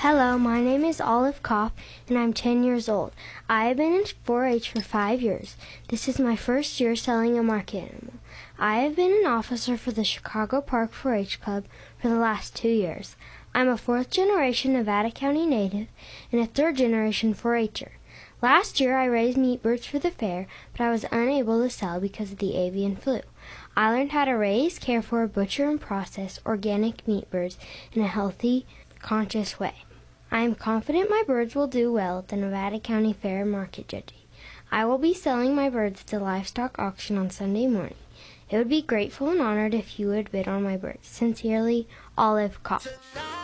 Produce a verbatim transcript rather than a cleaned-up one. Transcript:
Hello, my name is Olive Kopp, and I'm ten years old. I have been in four H for five years. This is my first year selling a market animal. I have been an officer for the Chicago Park four H Club for the last two years. I'm a fourth-generation Nevada County native and a third-generation four H'er. Last year I raised meat birds for the fair, but I was unable to sell because of the avian flu. I learned how to raise, care for, butcher, and process organic meat birds in a healthy, conscious way. I am confident my birds will do well at the Nevada County Fair market judging. I will be selling my birds at the livestock auction on Sunday morning. It would be grateful and honored if you would bid on my birds. Sincerely, Olive Kopp.